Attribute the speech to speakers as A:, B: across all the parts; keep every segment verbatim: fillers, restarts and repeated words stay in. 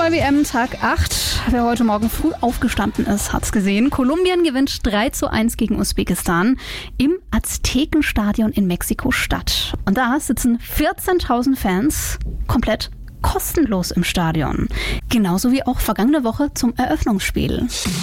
A: Fußball-W M Tag acht. Wer heute Morgen früh aufgestanden ist, hat's gesehen. Kolumbien gewinnt drei zu eins gegen Usbekistan im Aztekenstadion in Mexiko-Stadt. Und da sitzen vierzehntausend Fans komplett kostenlos im Stadion. Genauso wie auch vergangene Woche zum Eröffnungsspiel.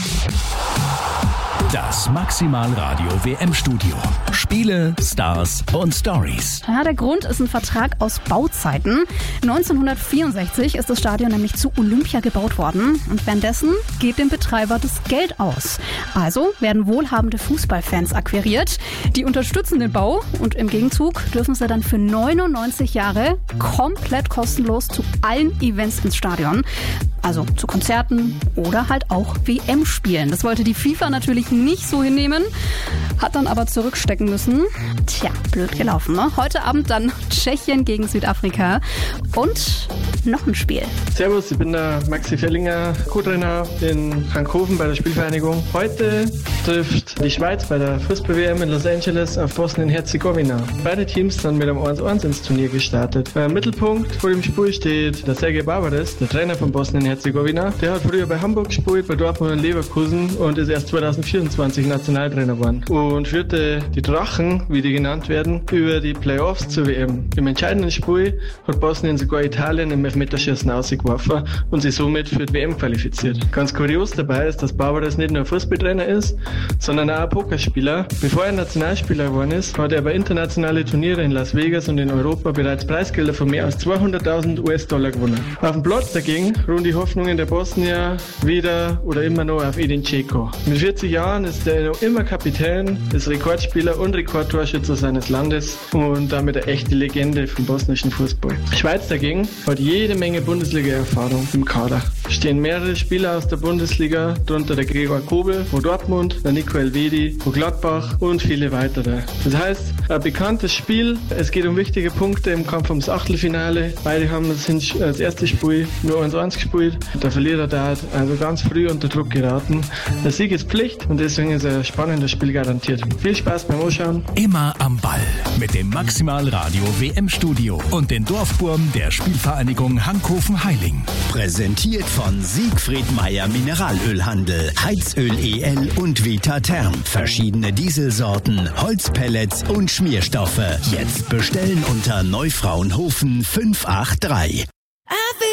B: Das Maximal Radio W M-Studio. Spiele, Stars und Stories.
A: Ja, der Grund ist ein Vertrag aus Bauzeiten. neunzehnhundertvierundsechzig ist das Stadion nämlich zu Olympia gebaut worden. Und währenddessen geht dem Betreiber das Geld aus. Also werden wohlhabende Fußballfans akquiriert. Die unterstützen den Bau und im Gegenzug dürfen sie dann für neunundneunzig Jahre komplett kostenlos zu allen Events ins Stadion. Also zu Konzerten oder halt auch W M-Spielen. Das wollte die FIFA natürlich nicht so hinnehmen, hat dann aber zurückstecken müssen. Tja, blöd gelaufen, ne? Heute Abend dann Tschechien gegen Südafrika und noch ein Spiel.
C: Servus, ich bin der Maxi Fellinger, Co-Trainer in Frankhofen bei der Spielvereinigung. Heute trifft die Schweiz bei der Fußball-W M in Los Angeles auf Bosnien-Herzegowina. Beide Teams sind mit einem eins eins ins Turnier gestartet. Im Mittelpunkt vor dem Spiel steht der Sergej Barbares, der Trainer von Bosnien-Herzegowina. Der hat früher bei Hamburg gespielt, bei Dortmund und Leverkusen und ist erst zweitausendvierundzwanzig Nationaltrainer geworden. Und führte die Drachen, wie die genannt werden, über die Playoffs zur W M. Im entscheidenden Spiel hat Bosnien sogar Italien im Elfmeterschießen ausgeworfen und sich somit für die W M qualifiziert. Ganz kurios dabei ist, dass Barbares nicht nur ein Fußballtrainer ist, sondern auch ein Pokerspieler. Bevor er Nationalspieler geworden ist, hat er bei internationale Turniere in Las Vegas und in Europa bereits Preisgelder von mehr als zweihunderttausend U S-Dollar gewonnen. Auf dem Platz dagegen ruhen die Hoffnungen der Bosnier wieder oder immer noch auf Edin Dzeko. Mit vierzig Jahren ist er noch immer Kapitän, ist Rekordspieler und Rekordtorschütze seines Landes und damit eine echte Legende vom bosnischen Fußball. Die Schweiz dagegen hat jede Menge Bundesliga-Erfahrung im Kader. Stehen mehrere Spieler aus der Bundesliga, darunter der Gregor Kobel von Dortmund, der Nico Elvedi von Gladbach und viele weitere. Das heißt, ein bekanntes Spiel. Es geht um wichtige Punkte im Kampf ums Achtelfinale. Beide haben das erste Spiel nur eins eins gespielt. Der Verlierer da hat also ganz früh unter Druck geraten. Der Sieg ist Pflicht und deswegen ist ein spannendes Spiel garantiert. Viel Spaß beim Anschauen.
B: Immer am Ball mit dem Maximal Radio W M-Studio und den Dorfburm der Spielvereinigung Hankhofen-Heiling.
D: Präsentiert von Siegfried Meyer Mineralölhandel, Heizöl E L und Vita Therm. Verschiedene Dieselsorten, Holzpellets und Schmierstoffe. Jetzt bestellen unter Neufraunhofen fünf acht drei.